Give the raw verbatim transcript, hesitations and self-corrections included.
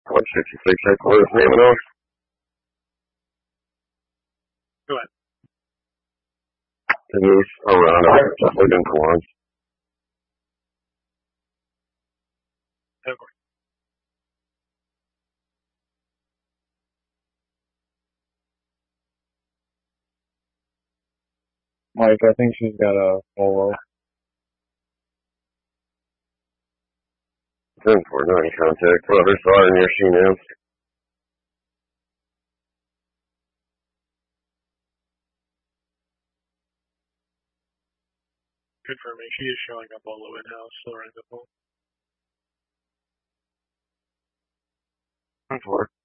one sixty-six headquarters, name and off. Go ahead. Denise Arana, just looking for one. Okay. Mike, I think she's got a polo. ten four nine contact, brother, sorry, near she now. Confirming she is showing up all the in-house, Lorenzo. ten four.